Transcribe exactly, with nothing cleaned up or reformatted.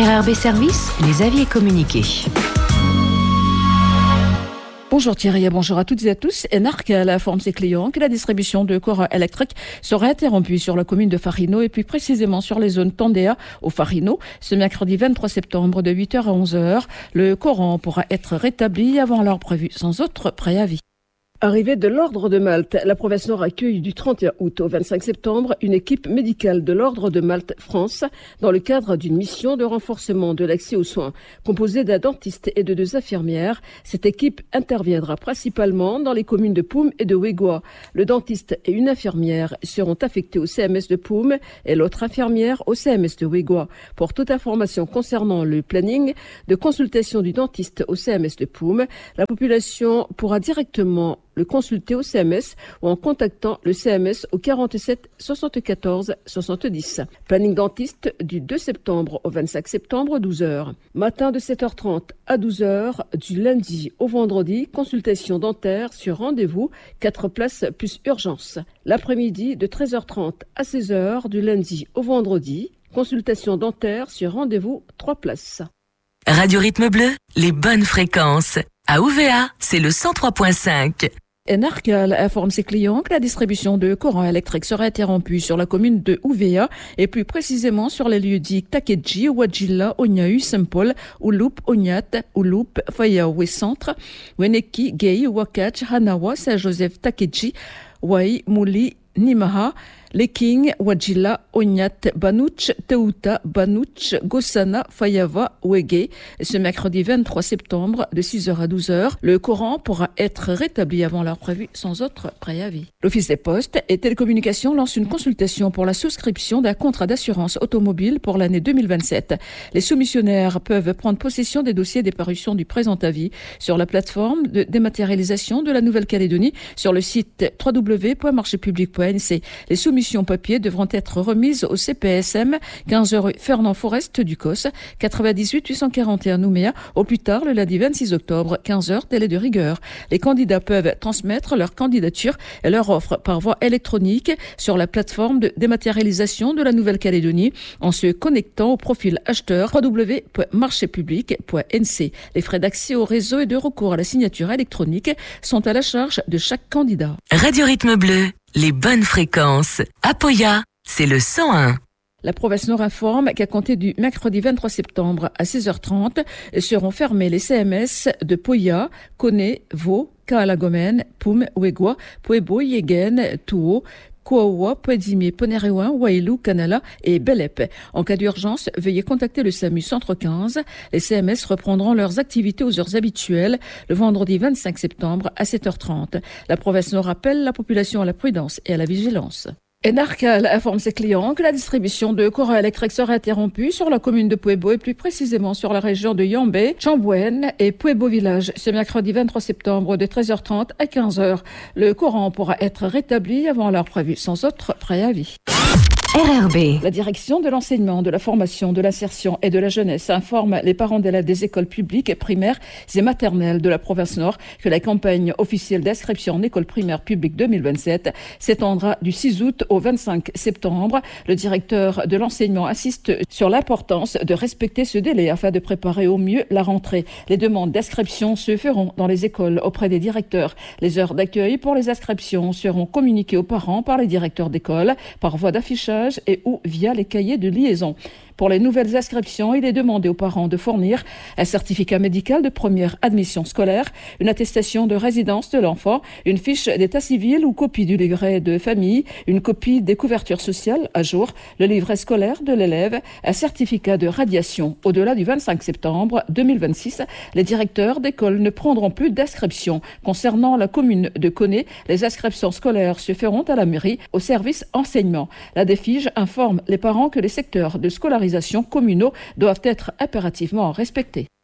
R R B Service, les avis et communiqués. Bonjour Thierry, bonjour à toutes et à tous. Enarcal informe ses clients que la distribution de courant électrique sera interrompue sur la commune de Farino et plus précisément sur les zones Tandéa au Farino ce mercredi vingt-trois septembre de huit heures à onze heures. Le courant pourra être rétabli avant l'heure prévue sans autre préavis. Arrivée de l'Ordre de Malte, la province Nord accueille du trente et un août au vingt-cinq septembre une équipe médicale de l'Ordre de Malte France dans le cadre d'une mission de renforcement de l'accès aux soins. Composée d'un dentiste et de deux infirmières, cette équipe interviendra principalement dans les communes de Poum et de Wegua. Le dentiste et une infirmière seront affectés au C M S de Poum et l'autre infirmière au C M S de Wegua. Pour toute information concernant le planning de consultation du dentiste au C M S de Poum, la population pourra directement le consulter au C M S ou en contactant le C M S au quarante-sept soixante-quatorze soixante-dix. Planning dentiste du deux septembre au vingt-cinq septembre, douze heures. Matin de sept heures trente à douze heures, du lundi au vendredi, consultation dentaire sur rendez-vous, quatre places plus urgence. L'après-midi de treize heures trente à seize heures, du lundi au vendredi, consultation dentaire sur rendez-vous, trois places. Radio Rythme Bleu, les bonnes fréquences. À U V A, c'est le cent trois virgule cinq. Enarcal informe ses clients que la distribution de courant électrique sera interrompue sur la commune de U V A et plus précisément sur les lieux dits Takedji, Wajila, Onyahu, Saint-Paul, Ouloup, Onyat, Ouloup, Fayaoué Centre, Weneki, Gay, Wakach, Hanawa, Saint-Joseph, Takedji, Wai, Mouli, Nimaha, Leking, Wajila, Onyat, Banouch, Teuta, Banouch, Gossana, Fayava, Wege. Ce mercredi vingt-trois septembre de six heures à douze heures, le courant pourra être rétabli avant l'heure prévue sans autre préavis. L'Office des Postes et Télécommunications lance une consultation pour la souscription d'un contrat d'assurance automobile pour l'année deux mille vingt-sept. Les soumissionnaires peuvent prendre possession des dossiers des parutions du présent avis sur la plateforme de dématérialisation de la Nouvelle-Calédonie sur le site w w w point marché public point n c. Les soumissions papier devront être remises au C P S M, quinze rue Fernand Forest du Cos, quatre-vingt-dix-huit huit cent quarante et un Nouméa, au plus tard le lundi vingt-six octobre, quinze heures, délai de rigueur. Les candidats peuvent transmettre leur candidature et leur offre par voie électronique sur la plateforme de dématérialisation de la Nouvelle-Calédonie en se connectant au profil acheteur w w w point marché public point n c. Les frais d'accès au réseau et de recours à la signature électronique sont à la charge de chaque candidat. Radio Rythme Bleu, les bonnes fréquences. À Poya, c'est le cent un. La province Nord informe qu'à compter du mercredi vingt-trois septembre à seize heures trente seront fermés les C M S de Poya, Kone, Vaux, Kaalagomen, Poum, Wegua, Puebo, Yegen, Tuo, Kouaoua, Pouedzimier, Ponereouin, Wailou, Kanala et Belep. En cas d'urgence, veuillez contacter le SAMU Centre quinze. Les C M S reprendront leurs activités aux heures habituelles le vendredi vingt-cinq septembre à sept heures trente. La province Nord appelle la population à la prudence et à la vigilance. Enarcal informe ses clients que la distribution de courant électrique sera interrompue sur la commune de Puebo et plus précisément sur la région de Yambé, Chambouenne et Puebo Village ce mercredi vingt-trois septembre de treize heures trente à quinze heures. Le courant pourra être rétabli avant l'heure prévue sans autre préavis. R R B. La direction de l'enseignement, de la formation, de l'insertion et de la jeunesse informe les parents d'élèves des écoles publiques, primaires et maternelles de la province Nord que la campagne officielle d'inscription en école primaire publique deux mille vingt-sept s'étendra du six août au vingt-cinq septembre. Le directeur de l'enseignement insiste sur l'importance de respecter ce délai afin de préparer au mieux la rentrée. Les demandes d'inscription se feront dans les écoles auprès des directeurs. Les heures d'accueil pour les inscriptions seront communiquées aux parents par les directeurs d'école par voie d'affichage et ou via les cahiers de liaison. Pour les nouvelles inscriptions, il est demandé aux parents de fournir un certificat médical de première admission scolaire, une attestation de résidence de l'enfant, une fiche d'état civil ou copie du livret de famille, une copie des couvertures sociales à jour, le livret scolaire de l'élève, un certificat de radiation. Au-delà du vingt-cinq septembre deux mille vingt-six, les directeurs d'école ne prendront plus d'inscriptions. Concernant la commune de Koné, les inscriptions scolaires se feront à la mairie au service enseignement. La DEFIGE informe les parents que les secteurs de scolarisation communaux doivent être impérativement respectés.